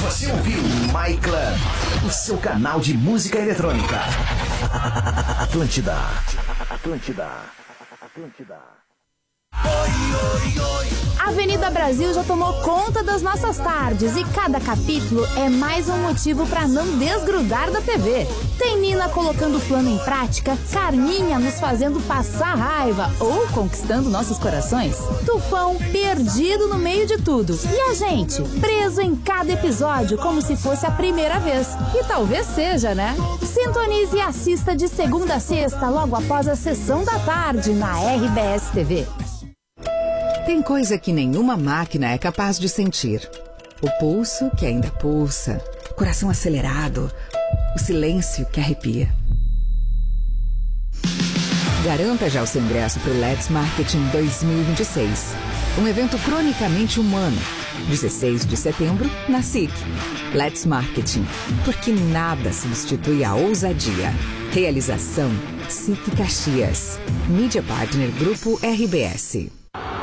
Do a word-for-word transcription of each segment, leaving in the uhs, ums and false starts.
Você ouviu My Club, o seu canal de música eletrônica. Atlântida. Atlântida. Atlântida. Avenida Brasil já tomou conta das nossas tardes e cada capítulo é mais um motivo para não desgrudar da T V. Tem Nina colocando o plano em prática, Carminha nos fazendo passar raiva ou conquistando nossos corações, Tufão perdido no meio de tudo e a gente preso em cada episódio como se fosse a primeira vez. E talvez seja, né? Sintonize e assista de segunda a sexta logo após a sessão da tarde na R B S T V. Tem coisa que nenhuma máquina é capaz de sentir. O pulso que ainda pulsa, o coração acelerado, o silêncio que arrepia. Garanta já o seu ingresso para o Let's Marketing dois mil e vinte e seis. Um evento cronicamente humano. dezesseis de setembro, na S I C. Let's Marketing, porque nada substitui a ousadia. Realização, S I C Caxias. Mídia Partner Grupo R B S.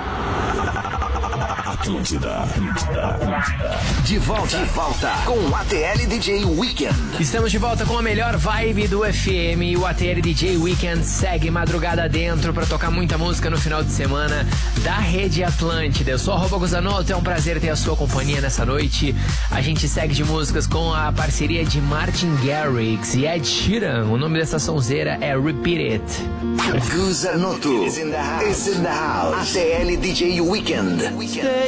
Atlântida, Atlântida, Atlântida. De volta, de volta com o A T L D J Weekend. Estamos de volta com a melhor vibe do F M. O A T L D J Weekend segue madrugada dentro pra tocar muita música no final de semana da Rede Atlântida. Eu sou arroba Guzanoto, é um prazer ter a sua companhia nessa noite. A gente segue de músicas com a parceria de Martin Garrix e Ed Sheeran. O nome dessa sonzeira é Repeat It. Guzanoto is in the house. A T L D J Weekend.